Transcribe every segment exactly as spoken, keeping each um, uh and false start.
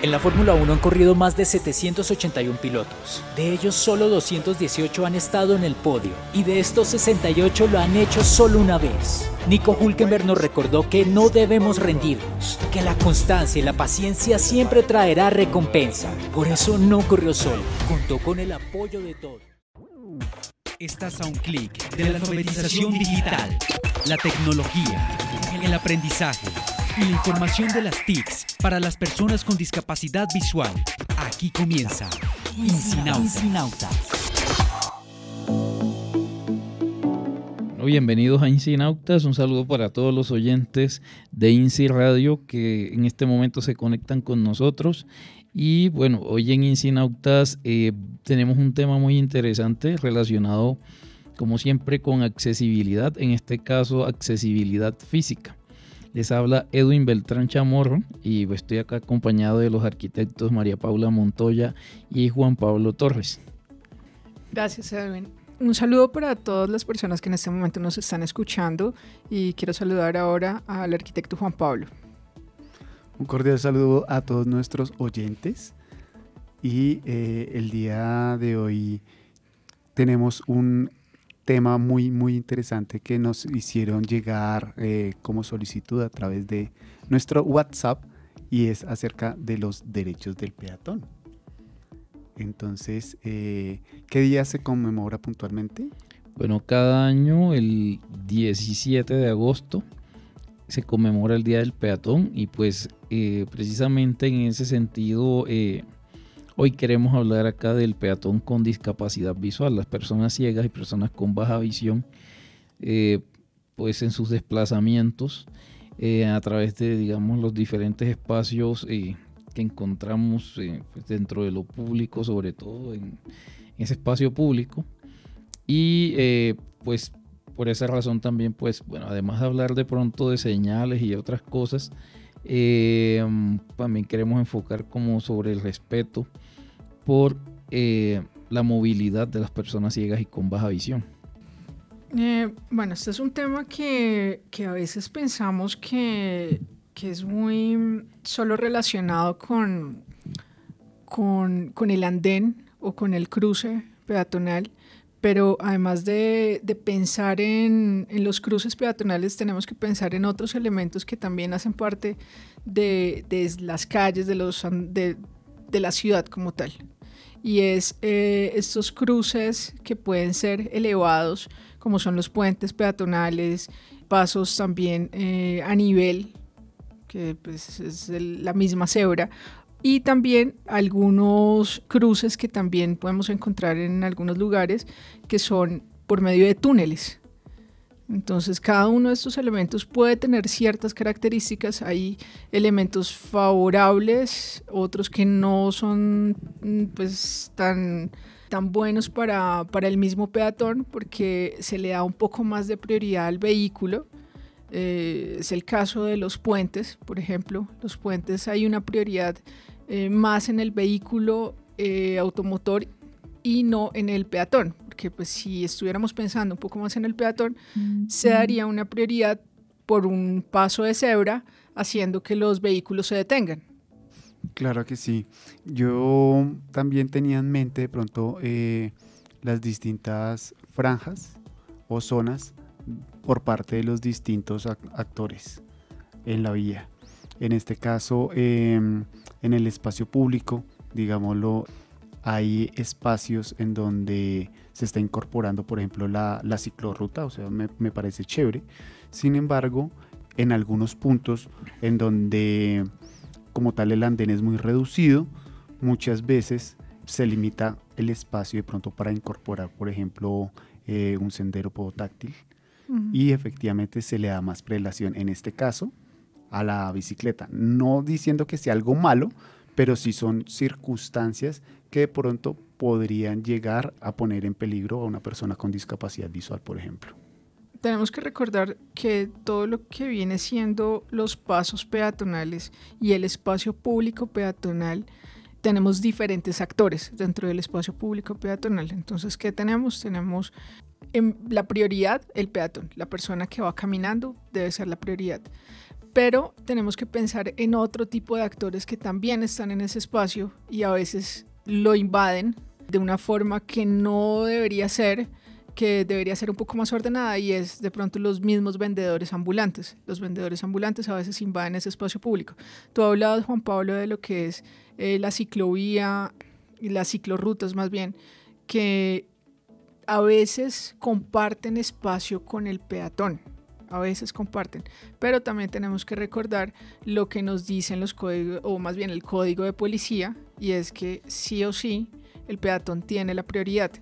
En la Fórmula uno han corrido más de setecientos ochenta y uno pilotos. De ellos, solo doscientos dieciocho han estado en el podio. Y de estos sesenta y ocho lo han hecho solo una vez. Nico Hülkenberg nos recordó que no debemos rendirnos, que la constancia y la paciencia siempre traerá recompensa. Por eso no corrió solo, contó con el apoyo de todos. Estás a un clic de la alfabetización digital, la tecnología, el aprendizaje y la información de las T I Cs para las personas con discapacidad visual. Aquí comienza Incinautas. Bueno, bienvenidos a Incinautas, un saludo para todos los oyentes de Inci Radio que en este momento se conectan con nosotros. Y bueno, hoy en Incinautas eh, tenemos un tema muy interesante relacionado, como siempre, con accesibilidad, en este caso accesibilidad física. Les habla Edwin Beltrán Chamorro y estoy acá acompañado de los arquitectos María Paula Montoya y Juan Pablo Torres. Gracias, Edwin. Un saludo para todas las personas que en este momento nos están escuchando y quiero saludar ahora al arquitecto Juan Pablo. Un cordial saludo a todos nuestros oyentes y eh, el día de hoy tenemos un tema muy muy interesante que nos hicieron llegar eh, como solicitud a través de nuestro WhatsApp y es acerca de los derechos del peatón. Entonces, eh, ¿qué día se conmemora puntualmente? Bueno, cada año el diecisiete de agosto se conmemora el Día del Peatón y pues eh, precisamente en ese sentido eh, hoy queremos hablar acá del peatón con discapacidad visual, las personas ciegas y personas con baja visión, eh, pues en sus desplazamientos eh, a través de, digamos, los diferentes espacios eh, que encontramos eh, pues dentro de lo público, sobre todo en, en ese espacio público. Y eh, pues por esa razón también, pues bueno, además de hablar de pronto de señales y otras cosas, eh, también queremos enfocar como sobre el respeto por eh, la movilidad de las personas ciegas y con baja visión. Eh, bueno, este es un tema que, que a veces pensamos que, que es muy solo relacionado con, con, con el andén o con el cruce peatonal, pero además de, de pensar en, en los cruces peatonales, tenemos que pensar en otros elementos que también hacen parte de, de las calles, de, los, de, de la ciudad como tal. Y es eh, estos cruces que pueden ser elevados, como son los puentes peatonales, pasos también eh, a nivel, que pues, es el, la misma cebra, y también algunos cruces que también podemos encontrar en algunos lugares que son por medio de túneles. Entonces cada uno de estos elementos puede tener ciertas características, hay elementos favorables, otros que no son pues tan, tan buenos para, para el mismo peatón porque se le da un poco más de prioridad al vehículo. Eh, es el caso de los puentes, por ejemplo, los puentes hay una prioridad eh, más en el vehículo eh, automotor y no en el peatón, porque pues si estuviéramos pensando un poco más en el peatón, mm-hmm. se daría una prioridad por un paso de cebra, haciendo que los vehículos se detengan. Claro que sí. Yo también tenía en mente de pronto eh, las distintas franjas o zonas por parte de los distintos actores en la vía. En este caso, eh, en el espacio público, digámoslo, hay espacios en donde se está incorporando, por ejemplo, la, la ciclorruta, o sea, me, me parece chévere. Sin embargo, en algunos puntos en donde como tal el andén es muy reducido, muchas veces se limita el espacio de pronto para incorporar, por ejemplo, eh, un sendero podotáctil uh-huh. y efectivamente se le da más prelación, en este caso, a la bicicleta. No diciendo que sea algo malo, pero sí son circunstancias que de pronto podrían llegar a poner en peligro a una persona con discapacidad visual, por ejemplo. Tenemos que recordar que todo lo que viene siendo los pasos peatonales y el espacio público peatonal, tenemos diferentes actores dentro del espacio público peatonal. Entonces, ¿qué tenemos? Tenemos en la prioridad el peatón, la persona que va caminando debe ser la prioridad. pero tenemos que pensar en otro tipo de actores que también están en ese espacio y a veces lo invaden de una forma que no debería ser, que debería ser un poco más ordenada, y es de pronto los mismos vendedores ambulantes. Los vendedores ambulantes a veces invaden ese espacio público. Tú hablabas, Juan Pablo, de lo que es eh, la ciclovía y las ciclorrutas más bien, que a veces comparten espacio con el peatón. A veces comparten, pero también tenemos que recordar lo que nos dicen los códigos, o más bien el código de policía, y es que sí o sí el peatón tiene la prioridad.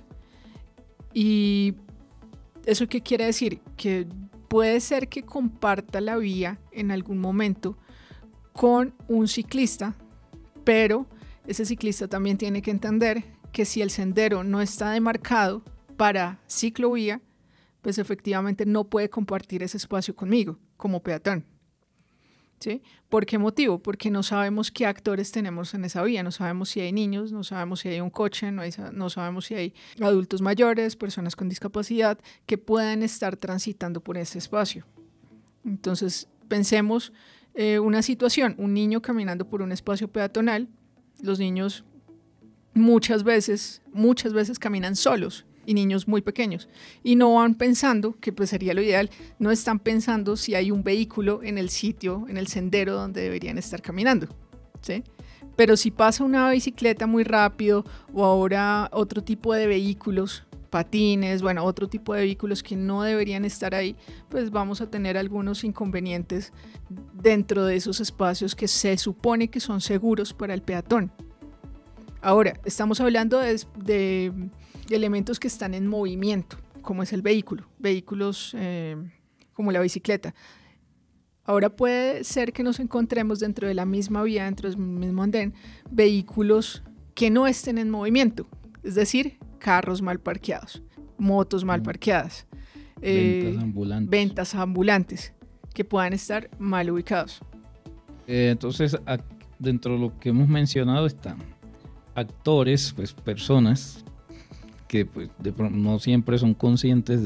¿Y eso qué quiere decir? Que puede ser que comparta la vía en algún momento con un ciclista, pero ese ciclista también tiene que entender que si el sendero no está demarcado para ciclovía, pues efectivamente no puede compartir ese espacio conmigo como peatón. ¿Sí? ¿Por qué motivo? Porque no sabemos qué actores tenemos en esa vía, no sabemos si hay niños, no sabemos si hay un coche, no, hay, no sabemos si hay adultos mayores, personas con discapacidad que puedan estar transitando por ese espacio. Entonces pensemos eh, una situación, un niño caminando por un espacio peatonal. Los niños muchas veces, muchas veces caminan solos, y niños muy pequeños, y no van pensando, que pues sería lo ideal, no están pensando si hay un vehículo en el sitio, en el sendero donde deberían estar caminando, ¿sí? Pero si pasa una bicicleta muy rápido, o ahora otro tipo de vehículos, patines, bueno, otro tipo de vehículos que no deberían estar ahí, pues vamos a tener algunos inconvenientes dentro de esos espacios que se supone que son seguros para el peatón. Ahora, estamos hablando de, de elementos que están en movimiento, como es el vehículo, vehículos eh, como la bicicleta. Ahora puede ser que nos encontremos dentro de la misma vía, dentro del mismo andén, vehículos que no estén en movimiento, es decir, carros mal parqueados, motos mal parqueadas, eh, ventas ambulantes. ventas ambulantes que puedan estar mal ubicados. Eh, entonces, a, dentro de lo que hemos mencionado están actores, pues personas que pues, de, no siempre son conscientes